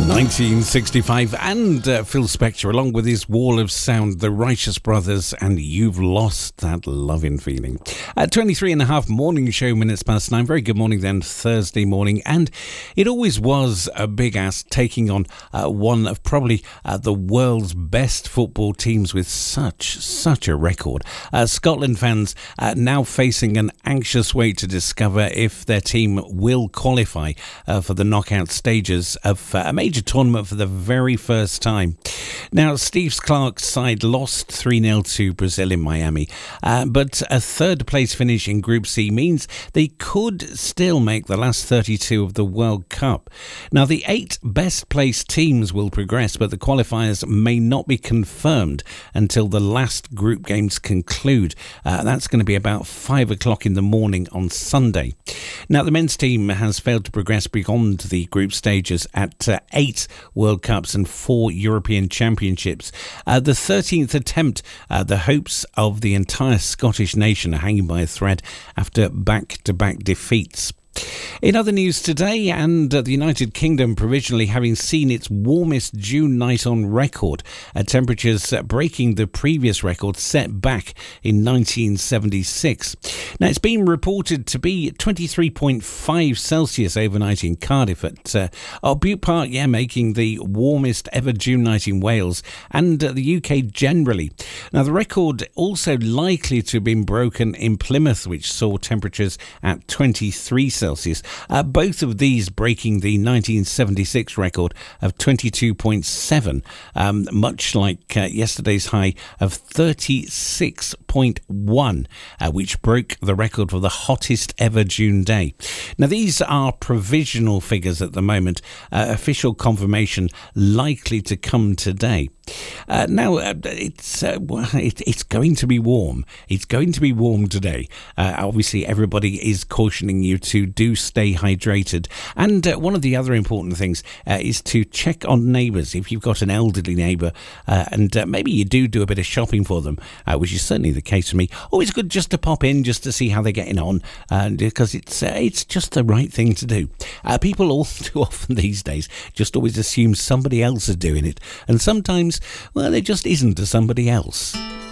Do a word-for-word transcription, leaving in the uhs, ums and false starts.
nineteen sixty-five, and uh, Phil Spector, along with his Wall of Sound, The Righteous Brothers, and You've Lost That Loving Feeling. At twenty-three and a half morning show minutes past nine. Very good morning then, Thursday morning. And it always was a big ask taking on uh, one of probably uh, the world's best football teams with such, such a record. Uh, Scotland fans uh, now facing an anxious wait to discover if their team will qualify uh, for the knockout stages of uh, a major tournament for the very first time. Now, Steve Clarke's side lost three nil to Brazil in Miami, uh, but a third place finish in Group C means they could still make the last thirty-two of the World Cup. Now, the eight best placed teams will progress, but the qualifiers may not be confirmed until the last group games conclude. Uh, that's going to be about five o'clock in the morning on Sunday. Now, the men's team has failed to progress beyond the group stages at uh, eight World Cups and four European Championships. Uh, the thirteenth attempt, uh, the hopes of the entire Scottish nation are hanging by a thread after back-to-back defeats. In other news today, and uh, the United Kingdom provisionally having seen its warmest June night on record, uh, temperatures uh, breaking the previous record set back in nineteen seventy-six. Now, it's been reported to be twenty-three point five Celsius overnight in Cardiff at uh, oh, Butte Park, yeah, making the warmest ever June night in Wales and uh, the U K generally. Now, the record also likely to have been broken in Plymouth, which saw temperatures at twenty-three Celsius. Uh, both of these breaking the nineteen seventy-six record of twenty-two point seven, um, much like uh, yesterday's high of thirty-six point one, uh, which broke the record for the hottest ever June day. Now, these are provisional figures at the moment. Uh, official confirmation likely to come today. Uh, now, uh, it's uh, it, it's going to be warm. It's going to be warm today. Uh, obviously, everybody is cautioning you to do stay hydrated. And uh, one of the other important things uh, is to check on neighbours. If you've got an elderly neighbour uh, and uh, maybe you do do a bit of shopping for them, uh, which is certainly the case for me, always good just to pop in just to see how they're getting on, uh, because it's uh, it's just the right thing to do. Uh, people all too often these days just always assume somebody else is doing it, and sometimes, well, there just isn't a somebody else.